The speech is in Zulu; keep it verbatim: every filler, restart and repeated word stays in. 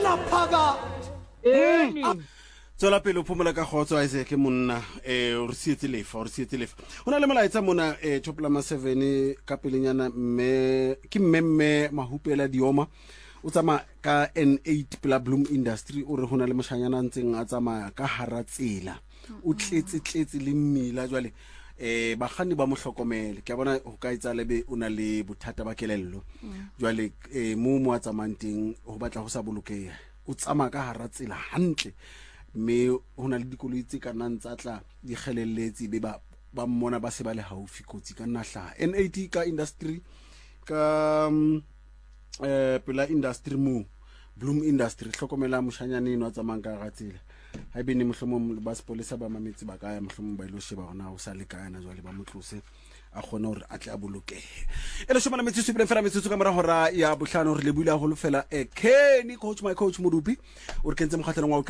Tswela pele o phomola ka khotso Isaac monna eh o re sietse lefa o re sietse lefa ona le molaetsa mona eh Choplama seven ka pelenyana mme ke mmemme mahupela dioma o tsama ka N eight pela Bloom Industry o re hona le moshanyana ntseng a tsama ka hara tsela o tletse tletse le mmila jwale eh bagani ba mohlokomele ke bona ho ka itsa lebe ona le bothata ba kelello jwale eh mo mo a tsamanteng ho batla ho sa bolokeha o tsama ka hara tsela hantle me hona le dikoloi tse ka nang tsa tla di kgelelletse be ba ba mmona ba se ba le haufi kotsi ka nna hla N eight ka industry ka eh pela industry mo Bloom Industry hlokomela moshanyane no tsamang ka gatsela ha be ne mohlomong ba sepolesa ba mametsi ba ka ya mohlomong ba ilo sheba hona o sa le kana jwale ba motlose a khona hore a tle a bolokehe ele shoma na metsi se fela metsi ka mara hora ya bohlano re le buile a holofela e Kenny coach my coach Modupi o re kentse mokgatlano wa